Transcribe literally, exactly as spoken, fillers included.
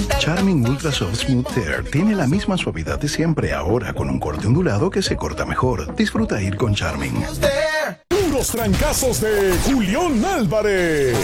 Charmin Ultra Soft Smooth Tear tiene la misma suavidad de siempre, ahora con un corte ondulado que se corta mejor. Disfruta ir con Charmin. Puros trancazos de Julián Álvarez.